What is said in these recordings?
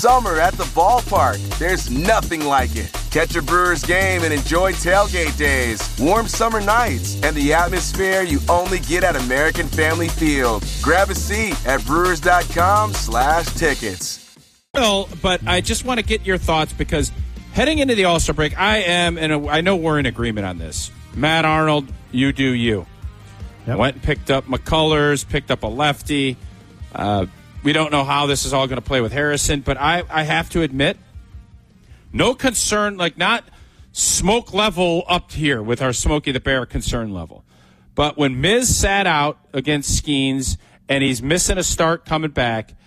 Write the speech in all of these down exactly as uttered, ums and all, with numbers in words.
summer at the ballpark. There's nothing like it. Catch a Brewers game and enjoy tailgate days, warm summer nights, and the atmosphere you only get at American Family Field. Grab a seat at brewers.com slash tickets. Well, but I just want to get your thoughts because heading into the All-Star break, I am, and I know we're in agreement on this. Matt Arnold, you do you. Yep. Went and picked up McCullers, picked up a lefty. Uh, we don't know how this is all going to play with Harrison, but I, I have to admit, no concern, like not smoke level up here with our Smokey the Bear concern level. But when Miz sat out against Skeens and he's missing a start coming back,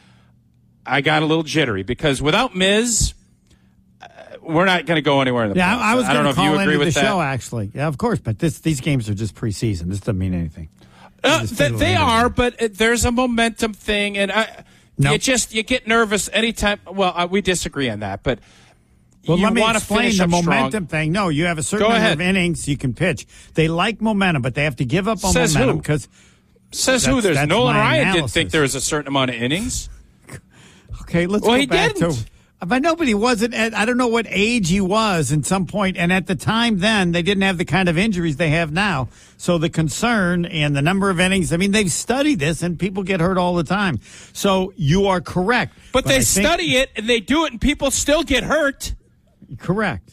I got a little jittery because without Miz, uh, we're not going to go anywhere in the Yeah, playoffs. I was going to call into the that. show, actually. Yeah, of course, but this, these games are just preseason. This doesn't mean anything. Uh, th- they are, but it, there's a momentum thing, and I, nope. you just you get nervous anytime. Well, uh, we disagree on that, but well, you let me want to explain finish the up momentum strong. thing. No, you have a certain Go number ahead. of innings you can pitch. They like momentum, but they have to give up on Says momentum who? because says who? There's that's Nolan my Ryan analysis. didn't think there was a certain amount of innings. Okay, let's Well, go he back didn't. to. But nobody wasn't. At, I don't know what age he was at some point, and at the time then they didn't have the kind of injuries they have now. So the concern and the number of innings. I mean, they've studied this, and people get hurt all the time. So you are correct. But, but they I think, study it and they do it, and people still get hurt. Correct.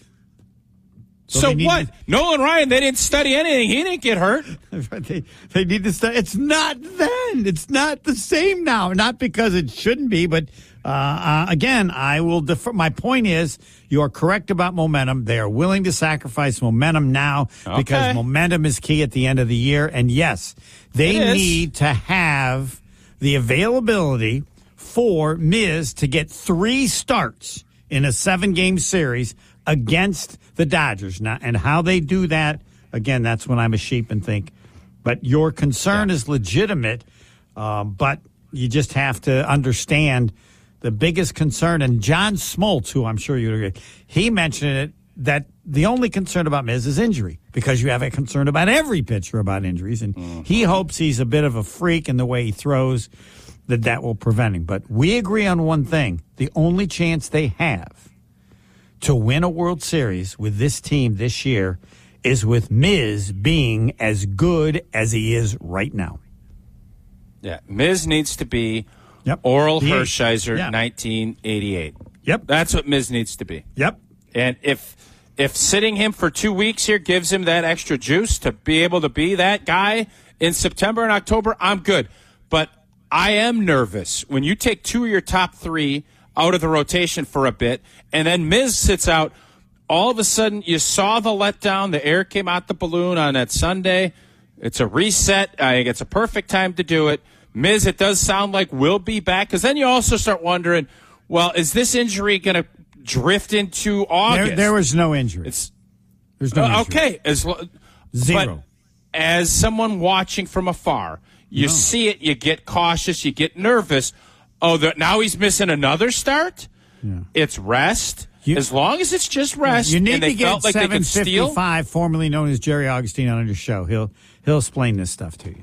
So, So they what? need Nolan Ryan, they didn't study anything. He didn't get hurt. they, they need to study. It's not then. It's not the same now. Not because it shouldn't be, but uh, uh, again, I will defer. My point is, you are correct about momentum. They are willing to sacrifice momentum now Okay. because momentum is key at the end of the year. And yes, they It is. need to have the availability for Miz to get three starts in a seven-game series against the Dodgers. Now, and how they do that, again, that's when I'm a sheep and think. But your concern Yeah. is legitimate, um, but you just have to understand the biggest concern. And John Smoltz, who I'm sure you'd agree, he mentioned it, that the only concern about Miz is injury, because you have a concern about every pitcher about injuries. And Mm-hmm. he hopes he's a bit of a freak in the way he throws, that that will prevent him. But we agree on one thing. The only chance they have to win a World Series with this team this year is with Miz being as good as he is right now. Yeah, Miz needs to be Yep. Oral He is. Hershiser, Yeah. nineteen eighty-eight. Yep. That's what Miz needs to be. Yep. And if if sitting him for two weeks here gives him that extra juice to be able to be that guy in September and October, I'm good. But I am nervous when you take two of your top three out of the rotation for a bit, and then Miz sits out. All of a sudden, you saw the letdown. The air came out the balloon on that Sunday. It's a reset. I think it's a perfect time to do it. Miz, it does sound like will be back, because then you also start wondering, well, is this injury going to drift into August? There, there was no injury. It's There's no uh, injury. okay. As lo- Zero. But as someone watching from afar, you No. see it, you get cautious, you get nervous. Oh, the, now he's missing another start? Yeah. It's rest. You- as long as it's just rest, You need and they to get felt like they seven could steal. fifty-five, formerly known as Jerry Augustine, on your show. He'll he'll explain this stuff to you.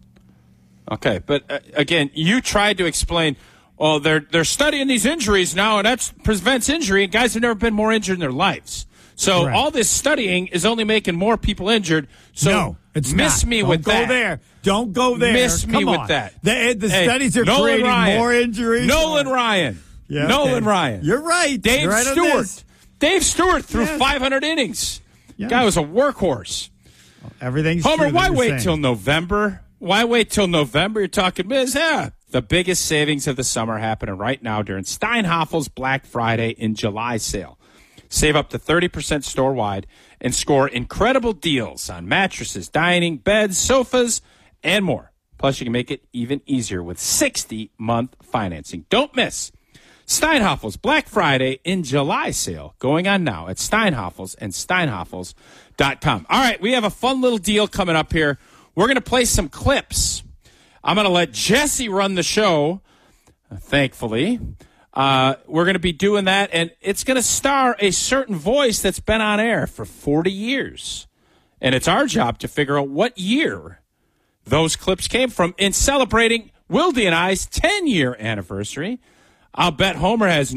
Okay, but uh, again, you tried to explain, oh, they're they're studying these injuries now, and that prevents injury, and guys have never been more injured in their lives. So Correct. all this studying is only making more people injured. So no, it's miss not. me Don't with go that. there. Don't go there. Miss me Come with on. that. The, the Hey, studies are Nolan creating Ryan. more injuries. Nolan Ryan. Yeah, Nolan okay. Ryan. You're right. Dave You're right on Stewart. this. Dave Stewart threw Yes. five hundred innings. Yes. Guy was a workhorse. Everything's Homer, true that why you're wait saying. till November? Why wait till November? You're talking Miz. Yeah. The biggest savings of the summer happening right now during Steinhaffel's Black Friday in July sale. Save up to thirty percent store-wide and score incredible deals on mattresses, dining, beds, sofas, and more. Plus, you can make it even easier with sixty-month financing. Don't miss Steinhaffel's Black Friday in July sale going on now at Steinhaffel's and Steinhaffel's dot com. All right, we have a fun little deal coming up here. We're going to play some clips. I'm going to let Jesse run the show, thankfully. Uh, we're going to be doing that, and it's going to star a certain voice that's been on air for forty years. And it's our job to figure out what year those clips came from in celebrating Wildy and I's ten-year anniversary. I'll bet Homer has